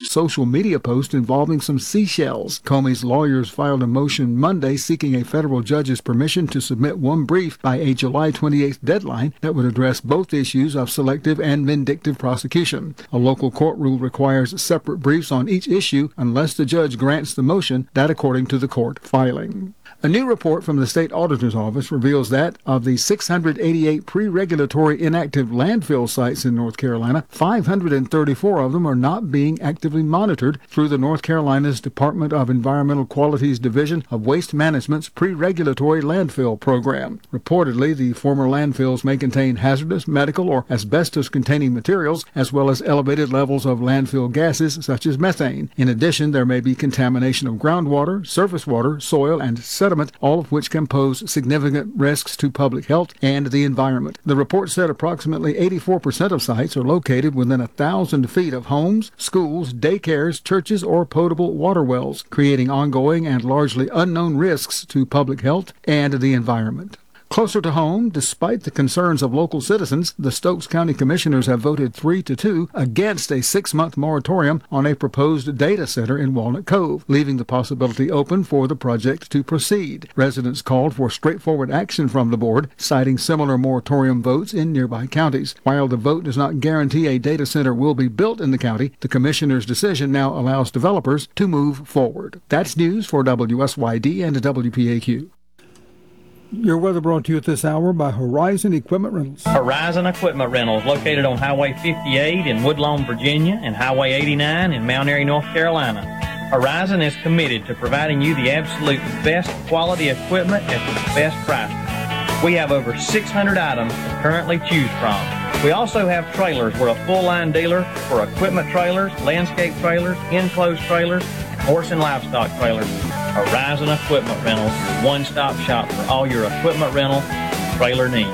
social media post involving some seashells. Comey's lawyers filed a motion Monday seeking a federal judge's permission to submit one brief by a July 28th deadline that would address both issues of selective and vindictive prosecution. A local court rule requires separate briefs on each issue unless the judge grants the motion, that according to the court filing. A new report from the state auditor's office reveals that of the 688 pre-regulatory inactive landfill sites in North Carolina, 534 of them are not being actively monitored through the North Carolina's Department of Environmental Quality's Division of Waste Management's pre-regulatory landfill program. Reportedly, the former landfills may contain hazardous, medical, or asbestos-containing materials, as well as elevated levels of landfill gases such as methane. In addition, there may be contamination of groundwater, surface water, soil, and sediment, all of which can pose significant risks to public health and the environment. The report said approximately 84% of sites are located within 1,000 feet of homes, schools, daycares, churches, or potable water wells, creating ongoing and largely unknown risks to public health and the environment. Closer to home, despite the concerns of local citizens, the Stokes County Commissioners have voted 3-2 against a 6-month moratorium on a proposed data center in Walnut Cove, leaving the possibility open for the project to proceed. Residents called for straightforward action from the board, citing similar moratorium votes in nearby counties. While the vote does not guarantee a data center will be built in the county, the Commissioners' decision now allows developers to move forward. That's news for WSYD and WPAQ. Your weather brought to you at this hour by Horizon Equipment Rentals. Horizon Equipment Rentals, located on Highway 58 in Woodlawn, Virginia, and Highway 89 in Mount Airy, North Carolina. Horizon is committed to providing you the absolute best quality equipment at the best price. We have over 600 items to currently choose from. We also have trailers. We're a full-line dealer for equipment trailers, landscape trailers, enclosed trailers, horse and livestock trailers. Horizon Equipment Rentals, your one-stop shop for all your equipment rental trailer needs.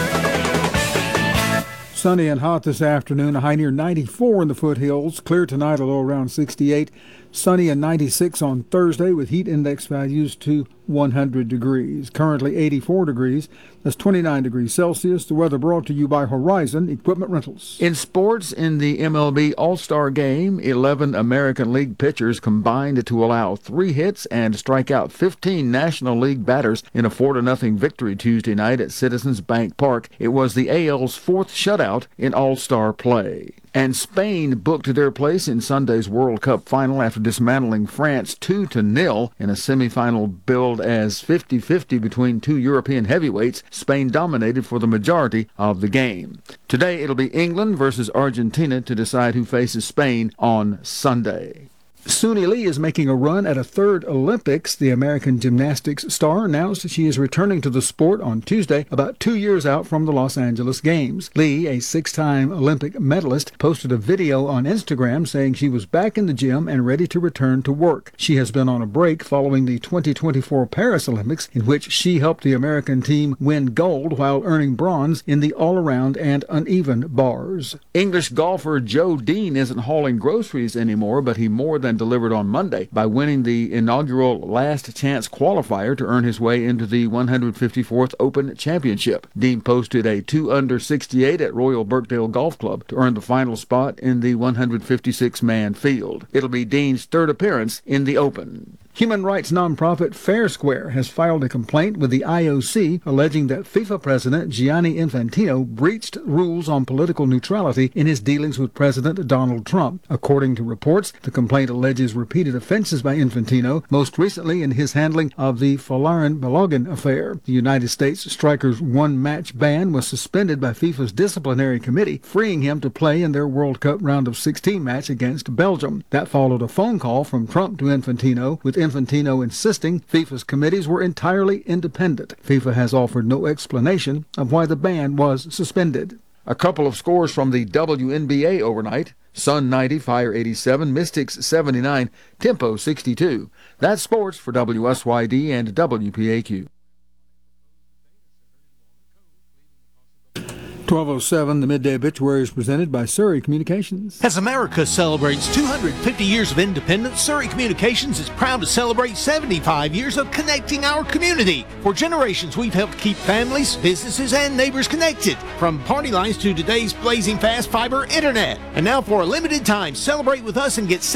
Sunny and hot this afternoon, a high near 94 in the foothills. Clear tonight, a low around 68. Sunny and 96 on Thursday with heat index values to 100 degrees. Currently 84 degrees. That's 29 degrees Celsius. The weather brought to you by Horizon Equipment Rentals. In sports, in the MLB All-Star Game, 11 American League pitchers combined to allow 3 hits and strike out 15 National League batters in a 4-0 victory Tuesday night at Citizens Bank Park. It was the AL's 4th shutout in All-Star play. And Spain booked their place in Sunday's World Cup final after dismantling France 2-0 in a semifinal billed as 50-50 between two European heavyweights. Spain dominated for the majority of the game. Today it'll be England versus Argentina to decide who faces Spain on Sunday. Suni Lee is making a run at a 3rd Olympics. The American gymnastics star announced she is returning to the sport on Tuesday, about 2 years out from the Los Angeles Games. Lee, a 6-time Olympic medalist, posted a video on Instagram saying she was back in the gym and ready to return to work. She has been on a break following the 2024 Paris Olympics, in which she helped the American team win gold while earning bronze in the all-around and uneven bars. English golfer Joe Dean isn't hauling groceries anymore, but he more than delivered on Monday by winning the inaugural Last Chance qualifier to earn his way into the 154th Open Championship. Dean posted a 2-under 68 at Royal Birkdale Golf Club to earn the final spot in the 156-man field. It'll be Dean's 3rd appearance in the Open. Human rights nonprofit Fair Square has filed a complaint with the IOC alleging that FIFA President Gianni Infantino breached rules on political neutrality in his dealings with President Donald Trump. According to reports, the complaint alleges repeated offenses by Infantino, most recently in his handling of the Folarin Balogun affair. The United States striker's one-match ban was suspended by FIFA's disciplinary committee, freeing him to play in their World Cup round of 16 match against Belgium. That followed a phone call from Trump to Infantino, with Infantino insisting FIFA's committees were entirely independent. FIFA has offered no explanation of why the ban was suspended. A couple of scores from the WNBA overnight. Sun 90, Fire 87, Mystics 79, Tempo 62. That's sports for WSYD and WPAQ. 12:07, the Midday Obituary is presented by Surrey Communications. As America celebrates 250 years of independence, Surrey Communications is proud to celebrate 75 years of connecting our community. For generations, we've helped keep families, businesses, and neighbors connected, from party lines to today's blazing fast fiber internet. And now, for a limited time, celebrate with us and get